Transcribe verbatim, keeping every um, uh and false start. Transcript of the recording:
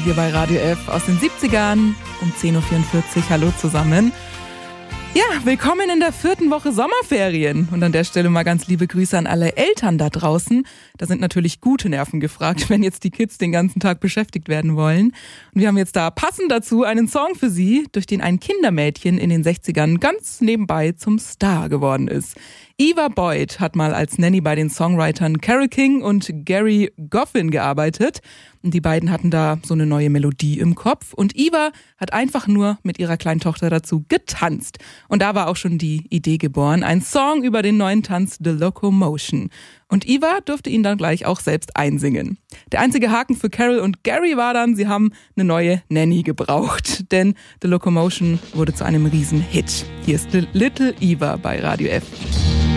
hier bei Radio F aus den siebzigern um zehn Uhr vierundvierzig. Hallo zusammen. Ja, willkommen in der vierten Woche Sommerferien. Und an der Stelle mal ganz liebe Grüße an alle Eltern da draußen. Da sind natürlich gute Nerven gefragt, wenn jetzt die Kids den ganzen Tag beschäftigt werden wollen. Und wir haben jetzt da passend dazu einen Song für Sie, durch den ein Kindermädchen in den sechzigern ganz nebenbei zum Star geworden ist. Eva Boyd hat mal als Nanny bei den Songwritern Carole King und Gary Goffin gearbeitet. Und die beiden hatten da so eine neue Melodie im Kopf. Und Eva hat einfach nur mit ihrer kleinen Tochter dazu getanzt. Und da war auch schon die Idee geboren. Ein Song über den neuen Tanz The Locomotion. Und Eva durfte ihn dann gleich auch selbst einsingen. Der einzige Haken für Carole und Gary war dann, sie haben eine neue Nanny gebraucht. Denn The Locomotion wurde zu einem Riesenhit. Hier ist Little Eva bei Radio F.